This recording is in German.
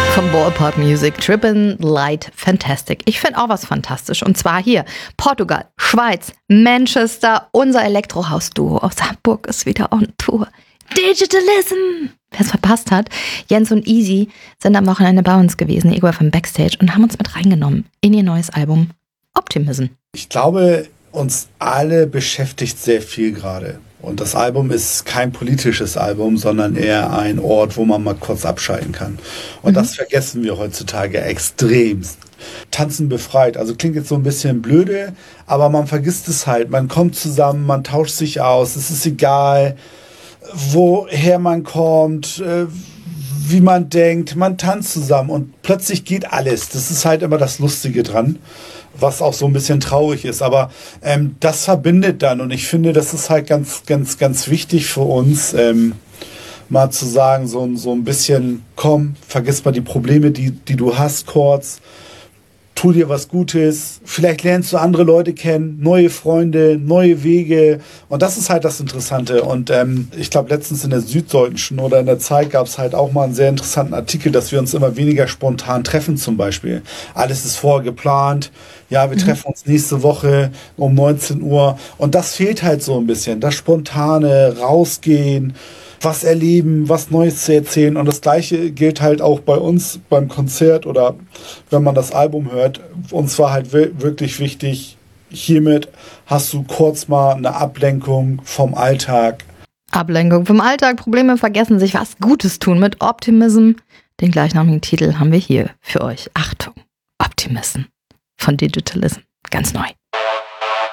Vom Ballpark Music, Trippin' Light Fantastic. Ich finde auch was fantastisch. Und zwar hier, Portugal, Schweiz, Manchester, unser Elektrohaus-Duo aus Hamburg ist wieder on Tour. Digitalism! Wer es verpasst hat, Jens und Easy sind am Wochenende bei uns gewesen, Igor vom Backstage, und haben uns mit reingenommen in ihr neues Album Optimism. Ich glaube, uns alle beschäftigt sehr viel gerade. Und das Album ist kein politisches Album, sondern eher ein Ort, wo man mal kurz abschalten kann. Und das vergessen wir heutzutage extremst. Tanzen befreit. Also klingt jetzt so ein bisschen blöde, aber man vergisst es halt. Man kommt zusammen, man tauscht sich aus. Es ist egal, woher man kommt, wie man denkt. Man tanzt zusammen und plötzlich geht alles. Das ist halt immer das Lustige dran, was auch so ein bisschen traurig ist. Aber das verbindet dann. Und ich finde, das ist halt ganz, ganz, ganz wichtig für uns, mal zu sagen, so ein bisschen, komm, vergiss mal die Probleme, die du hast kurz. Tu dir was Gutes, vielleicht lernst du andere Leute kennen, neue Freunde, neue Wege, und das ist halt das Interessante. Und ich glaube, letztens in der Süddeutschen oder in der Zeit gab es halt auch mal einen sehr interessanten Artikel, dass wir uns immer weniger spontan treffen zum Beispiel. Alles ist vorher geplant, ja, wir treffen uns nächste Woche um 19 Uhr, und das fehlt halt so ein bisschen, das Spontane, rausgehen, was erleben, was Neues zu erzählen. Und das Gleiche gilt halt auch bei uns beim Konzert oder wenn man das Album hört. Uns war halt wirklich wichtig, hiermit hast du kurz mal eine Ablenkung vom Alltag. Ablenkung vom Alltag, Probleme vergessen, sich was Gutes tun mit Optimism. Den gleichnamigen Titel haben wir hier für euch. Achtung, Optimism von Digitalism. Ganz neu.